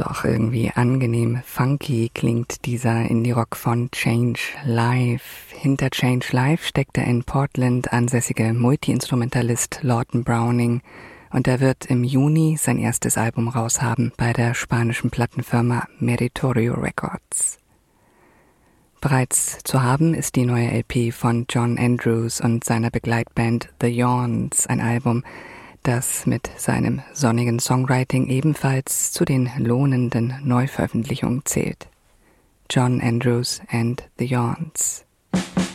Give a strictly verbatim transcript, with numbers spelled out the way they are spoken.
auch irgendwie angenehm funky klingt dieser Indie-Rock von Change Live. Hinter Change Live steckt der in Portland ansässige Multi-Instrumentalist Lawton Browning und er wird im Juni sein erstes Album raushaben bei der spanischen Plattenfirma Meritorio Records. Bereits zu haben ist die neue L P von John Andrews und seiner Begleitband The Yawns, ein Album, das mit seinem sonnigen Songwriting ebenfalls zu den lohnenden Neuveröffentlichungen zählt. John Andrews and The Yawns.